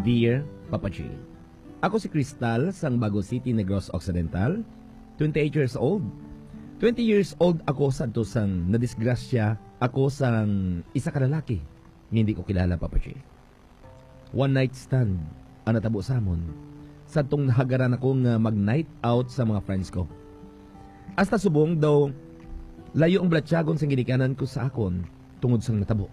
Dear Papa G, ako si Crystal sang Bago City, Negros Occidental, 28 years old. 20 years old ako santo sang nadisgrasya ako sang isa ka lalaki. Hindi ko kilala, Papa G. One night stand ang natabo sa amon. Santong nahagaran ako nga mag-night out sa mga friends ko. Hasta subong daw, layo ang blatsyagon sang ginikanan ko sa akon tungod sang natabo.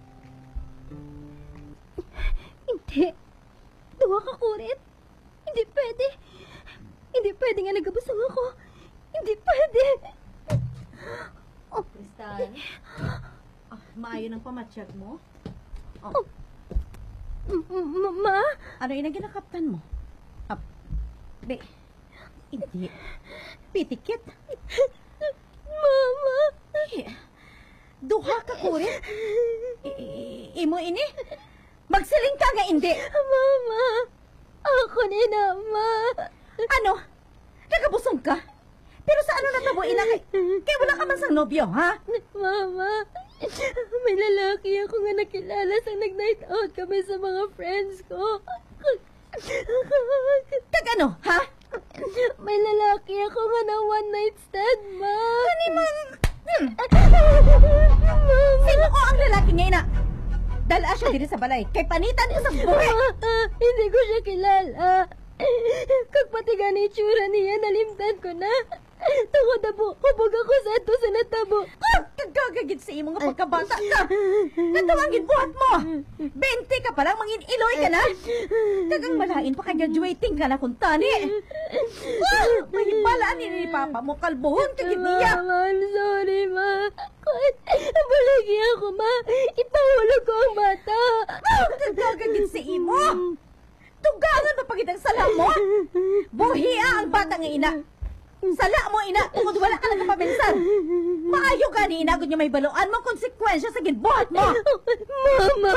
Hindi. Duwa ka, Kurit. Hindi pwede. Hindi pwede nga nagabusang ako. Hindi pwede. Crystal, maayo ng pamatsyag mo? Ma? Ano yung ginakaptan mo? Be, hindi. Pitikit. Mama. Duha ka, Kurit. Imo ini? Magsiling ka nga, hindi. Mama. Ako ni Nama. Ano? Nagabusong ka? Pero sa ano natabo ina kaya wala ka man sang nobyo, ha? Mama, may lalaki ako nga nakilala sa nag-night out kami sa mga friends ko. Kag ano, ha? May lalaki ako nga na one night stand, ma. Ano man? Sino ko ang lalaki nga ina? Dala siya dito sa balay. Kay panitan niya sa buhay. Hindi ko siya kilala. Kag pati gani itsura niya, nalimtan ko na. Tungod na po, hubog ako sa ato sa natabo. Kagagagit sa imong pagkabata ka. Natawangin buhat mo. 20 ka pa lang, mangin iloy ka na. Kagang malain pa ka-graduating ka na kung tani. May balaan ni Papa mo, kalbuhon kagit niya. Mama, I'm sorry, ma. Kahit balagi ako, ma. Ipahulog ko ang bata. Kagagagit sa imo. Tugangan ba pagitang sala mo? Buhia ang bata nga ina. Sala mo ina, tungod wala ka nagkapaminsan. Maayo ka ni ina, kung may baluan mo konsekwensya sa ginbuhat mo. Mama!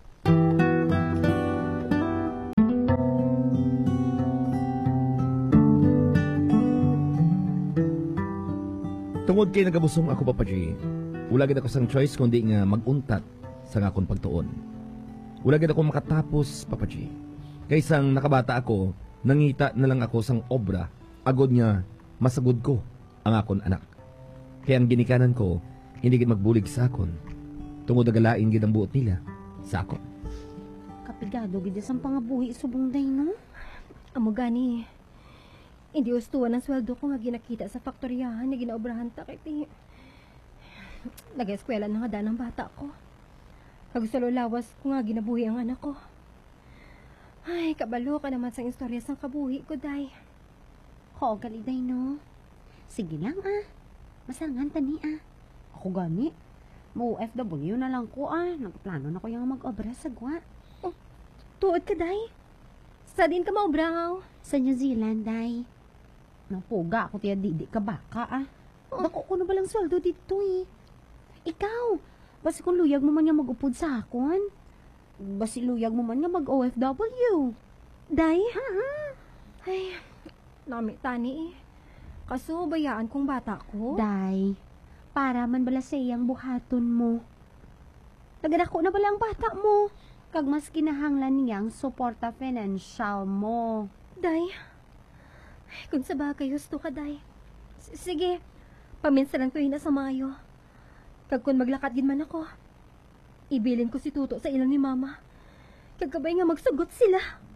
Tungod kay nagabusong ako, Papa G, wala gid ako sang choice kundi nga maguntat sa akong pagtuon. Wala gid ako makatapos, Papa G. Kaysang nakabata ako, nangita na lang ako sang obra, agod nga masagod ko ang akon anak. Kaya ang ginikanan ko, hindi gid magbulig sa akon. Tungod agalain gid ang buot nila sa akon. Kapigado gid sang pangabuhi subong day, no? Amo gani. Hindi ustuan ang sweldo ko nga ginakita sa faktoryahan na ginaobrahan ta kay ti. Nag-eskwela na nga ng bata ko. Kag sa lawas ko nga ginabuhi ang anak ko. Ay, kabalo ka naman sa istorya sang kabuhi ko, day. Oo, galiday, no? Sige lang, Masarangan tani, Ako gani. Mo-OFW na lang ko, Nagplano na ko yung mag-obra sa gwa. Oh, tuod ka, day? Sa din ka maubraw? Sa New Zealand, day. Napuga ako tiya di ka baka, Dako ko na balang sweldo dito, Ikaw, basi kung luyag mo man nga mag-upod sa akon. Basi luyag mo man nga mag-OFW. Day? Ay, nami tani Kaso bayaan kong bata ko. Day, para man bala sa iyang buhaton mo. Nagadako na bala ang bata mo. Kag mas kinahanglan niyang suporta financial mo. Day, kung sa bagay gusto ka, day. Sige, paminsalan ko na sa Mayo. Kag kung maglakad gid man ako, ibilin ko si Tuto sa ilang ni Mama. Kagkabay nga magsugot sila.